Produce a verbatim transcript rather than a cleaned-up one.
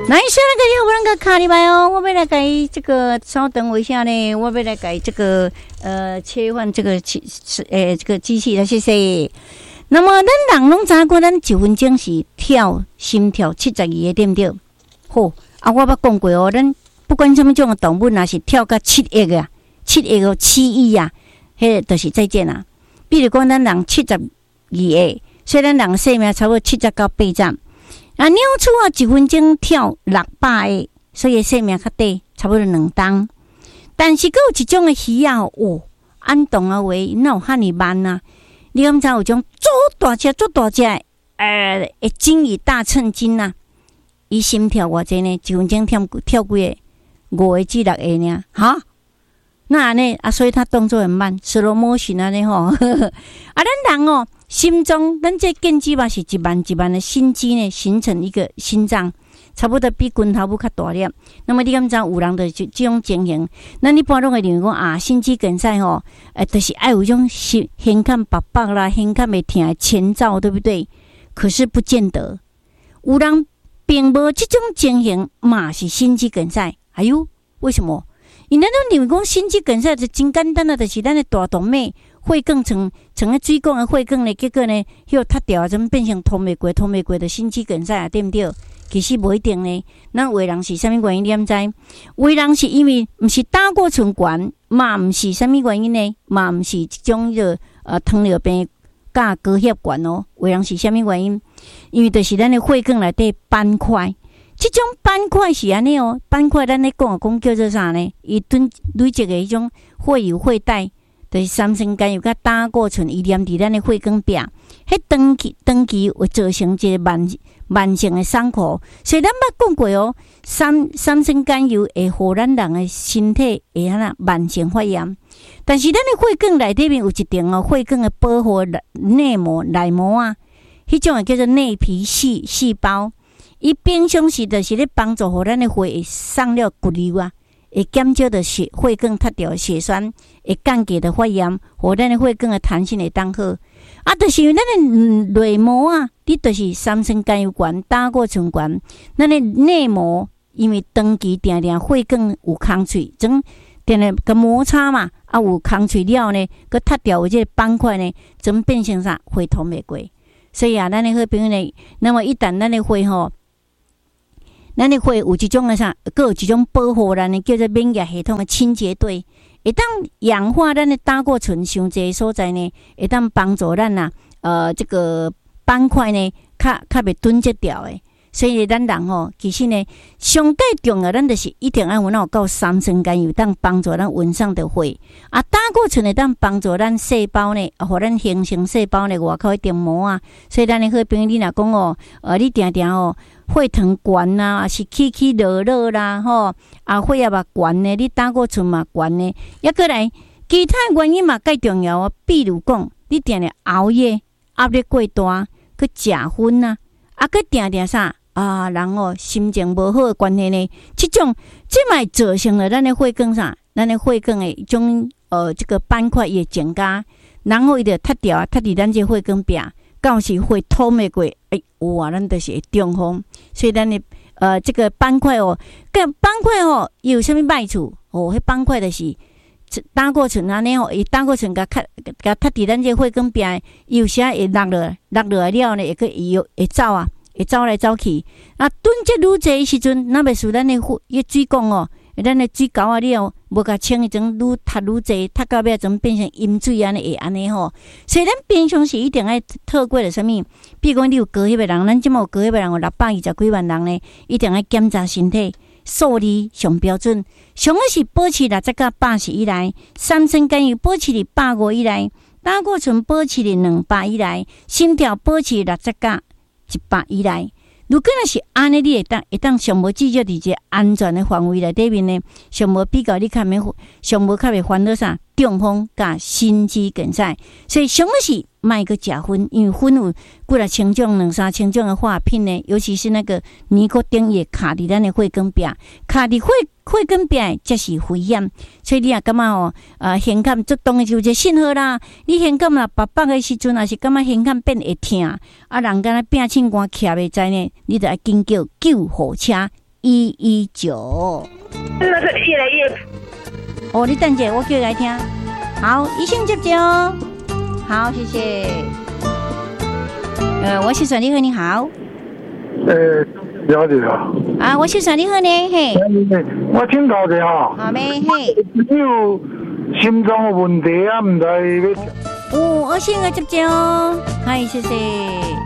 来，现在个我们个卡里拜哦，我们来改这个，稍等我一下呢，我们来改这个呃切换这个机呃这个机器了，谢谢。那么咱人拢知过，咱一分钟是跳心跳七十二个，对不对？好啊，我捌讲过哦，咱不管什么种的动物，若是跳到七亿啊，七亿哦，七亿啊，迄就是再见啦。比如讲，咱人七十二个，所以咱人生命差不多七十九八十。啊，鸟鼠啊，一分钟跳六百个，所以生命较短，差不多两冬。但是，佫有一种的鱼啊，哦，按动啊话，哪有遐尼慢啊？你敢知有种做大只、做大只，呃，会金鱼大秤斤啊！伊心跳偌济呢？一分钟跳跳几个？五个至六个呢？哈？那安尼啊，所以他动作很慢 ，slow motion 安尼吼。啊，咱人哦。心脏，咱这建基嘛是一万一万的心肌呢，形成一个心脏，差不多比拳头母较大粒。那么你敢知有人就这种情形？咱一般拢会认为讲啊，心肌梗塞吼，诶，就是爱有种心胸腔白白啦，胸腔会疼的前兆，对不对？可是不见得，有人并无这种情形嘛是心肌梗塞。哎呦，为什么？因咱都认为讲心肌梗塞就真简单啊，就是咱的大动脉。血管成成个水管的血管呢，结果呢，又塌掉，怎么变成通袂过、通袂过的心肌梗塞啊？对不对？其实无一定呢。咱有的人是啥物原因？你毋知？有的人是因为毋是胆固醇悬，嘛毋是啥物原因呢？嘛毋是一种个呃糖尿病甲高血悬哦。有的人是啥物原因？因为就是咱的血管内底斑块，这种斑块是安尼哦。斑块咱咧讲啊，讲叫做啥呢？伊囤累积的迄种血油血带。就是三酸甘油甲胆固醇，伊黏伫咱的血管壁，迄长期长期会造成一个慢慢性的伤口。所以咱捌讲过哦，三三酸甘油会互咱人的身体会安那慢性发炎。但是咱的血管内底面有一定哦，血管的保护内膜内膜啊，迄种叫做内皮细细胞，伊平常时就是咧帮助互咱的血会送了骨流啊。会减少的血血管塌掉血栓，会降低的发炎，互咱的血管的弹性会当好。啊，就是因为咱的内膜啊，你就是三酸甘油悬、胆固醇悬，咱的内膜因为长期定定血管有空喙，总定定个摩擦嘛，啊有空喙了呢，佮塌掉有这个斑块呢，总变成啥血通袂过。所以啊，咱的好朋友呢，那么一旦咱的血吼。咱的血有一种个啥，佮有一种保护咱的叫做免疫系统的清洁队，会当氧化咱的胆固醇伤济所在呢，会当帮助咱呐，呃，这个斑块呢，较较袂囤积掉的。所以咱人吼，其实呢，上介重要，咱就是一定要有那够三酸甘油，当帮助咱温上的血。啊，胆固醇会当帮助咱细胞呢，啊，互咱形成细胞呢外口一层膜啊。所以咱的好朋友，你若讲哦，呃，你定定哦。血糖悬啦，啊是起起落落啦，吼，啊血压嘛悬呢，你胆固醇嘛悬呢，抑过来其他原因嘛介重要啊。比如讲，你定定熬夜，压力过大，去食薰啊，啊，去定定啥啊，人哦心情无好的关系呢，这种这嘛造成了咱的血管啥，咱的血管的一种呃这个斑块也增加，然后伊就塌掉，塌伫咱这血管壁。到时会通袂过，哎，哇，咱就是会中风，所以咱的呃这个斑块哦，跟斑块哦有啥物歹处？哦，迄斑块就是胆固醇安尼哦，伊胆固醇甲较甲塌伫咱这血管壁，有时会落落落落来了呢，会个伊会走啊，会走来走去。啊，囤积愈济时阵，那袂输咱的血迄水管哦，咱的水沟啊了。无甲清迄种愈塌愈济，塌到尾怎变成阴水安尼会安尼吼？所以咱平常时一定爱透过了啥物？比如讲你有高血压人，咱即满有高血压人有六百二十几万人呢，一定爱检查身体，数字上标准，上个是保持六十到八十以内，三酸甘油保持伫百五以内，胆固醇保持伫两百以内，心跳保持六十到一百以内。如果若是安尼，你会当会当上无至少伫一个安全的范围内底面呢，上无比较你较免上无较袂烦恼啥中风甲心肌梗塞，所以上个是卖个食薰，因为薰有几啊千种、两三千种的化品呢，尤其是那个尼古丁也卡伫咱的血管壁，卡伫血血管壁才是危险。所以你也感觉哦，呃，胸腔做动的就这信号啦。你胸腔啦白白的时阵，也是感觉胸腔变会疼，啊，人敢若变凊寒徛袂在呢，你就要紧叫救护车。 一一九。 那个越来越…… 哦，你等下，我叫来听。好，医生接接哦。好，谢谢。呃，我是算你好，你好。 呃，了解了。 啊，我是算你好呢，嘿。 我请教一下。 好咩？嘿。 你有心脏有问题啊？唔知要。 哦，我先来接接哦。嗨，谢谢。